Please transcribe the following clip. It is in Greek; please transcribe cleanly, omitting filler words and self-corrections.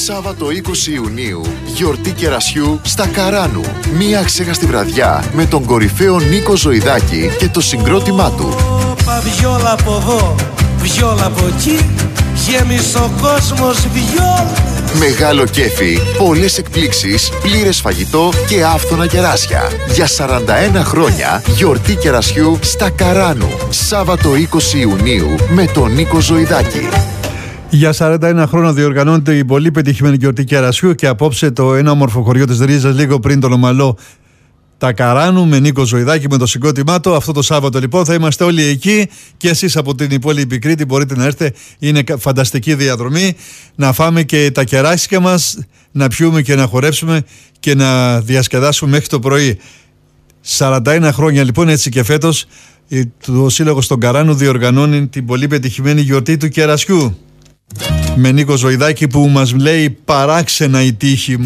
Σάββατο 20 Ιουνίου, γιορτή κερασιού στα Καράνου. Μία αξέχαστη βραδιά με τον κορυφαίο Νίκο Ζωηδάκη και το συγκρότημά του. Βιόλα από εδώ, βιόλα από εκεί, γέμισε ο κόσμος βιόλα. Μεγάλο κέφι, πολλές εκπλήξεις, πλήρες φαγητό και άφθονα κεράσια. Για 41 χρόνια γιορτή κερασιού στα Καράνου. Σάββατο 20 Ιουνίου με τον Νίκο Ζωηδάκη. Για 41 χρόνια διοργανώνεται η πολύ πετυχημένη γιορτή κερασιού και απόψε το ένα όμορφο χωριό της Ρίζας, λίγο πριν τον Ομαλό, τα Καράνου, με Νίκο Ζωηδάκη, με το συγκρότημά του. Αυτό το Σάββατο λοιπόν θα είμαστε όλοι εκεί και εσείς από την υπόλοιπη Κρήτη μπορείτε να έρθετε. Είναι φανταστική διαδρομή. Να φάμε και τα κεράσια μας, να πιούμε και να χορέψουμε και να διασκεδάσουμε μέχρι το πρωί. 41 χρόνια λοιπόν, έτσι και φέτος το Σύλλογος των Καράνου διοργανώνει την πολύ πετυχημένη γιορτή του κερασιού. Με Νίκο Ζωηδάκη που μας λέει παράξενα η τύχη μου.